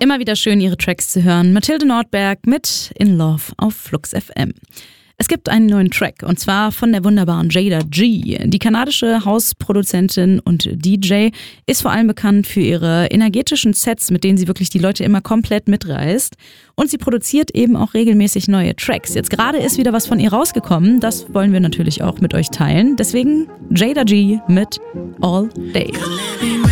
Immer wieder schön, ihre Tracks zu hören. Mathilde Nordberg mit In Love auf Flux FM. Es gibt einen neuen Track und zwar von der wunderbaren Jada G. Die kanadische Hausproduzentin und DJ ist vor allem bekannt für ihre energetischen Sets, mit denen sie wirklich die Leute immer komplett mitreißt. Und sie produziert eben auch regelmäßig neue Tracks. Jetzt gerade ist wieder was von ihr rausgekommen. Das wollen wir natürlich auch mit euch teilen. Deswegen Jada G mit All Day.